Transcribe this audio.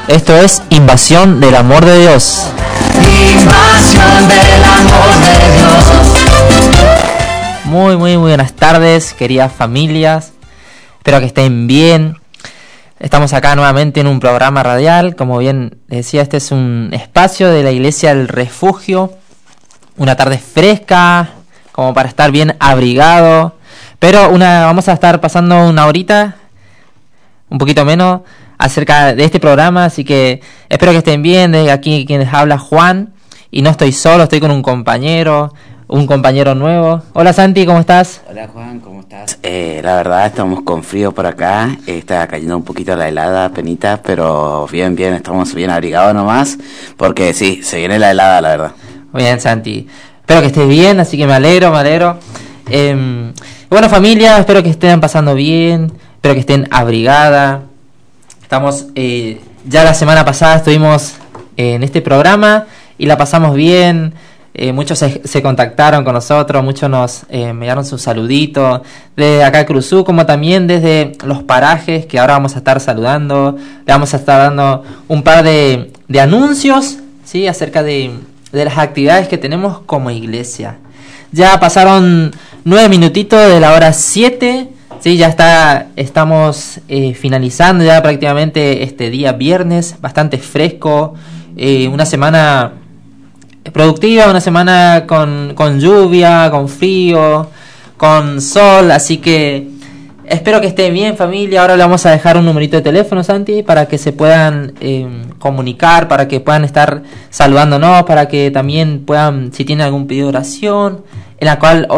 Esto es Invasión del Amor de Dios. Invasión del amor de Dios. Muy buenas tardes, queridas familias. Espero que estén bien. Estamos acá nuevamente en un programa radial. Como bien decía, este es un espacio de la Iglesia del Refugio. Una tarde fresca, como para estar bien abrigado. Pero vamos a estar pasando una horita, un poquito menos, acerca de este programa, así que espero que estén bien. Desde aquí quien les habla, Juan, y no estoy solo, estoy con un compañero nuevo. Hola Santi, ¿cómo estás? Hola Juan, ¿cómo estás? La verdad estamos con frío por acá, está cayendo un poquito la helada, penita, pero bien, estamos bien abrigados nomás, porque sí, se viene la helada, la verdad. Bien Santi, espero que estés bien, así que me alegro. Bueno familia, espero que estén pasando bien, espero que estén abrigada. Estamos, ya la semana pasada estuvimos en este programa y la pasamos bien. Muchos se contactaron con nosotros, muchos nos enviaron sus saluditos desde acá de Cruzú, como también desde los parajes que ahora vamos a estar saludando. Le vamos a estar dando un par de anuncios, ¿sí?, acerca de las actividades que tenemos como iglesia. Ya pasaron 9 minutitos de la hora 7. Sí, estamos finalizando ya prácticamente este día viernes, bastante fresco, una semana productiva, una semana con lluvia, con frío, con sol, así que espero que estén bien familia. Ahora le vamos a dejar un numerito de teléfono, Santi, para que se puedan comunicar, para que puedan estar saludándonos, para que también puedan, si tienen algún pedido de oración, en la cual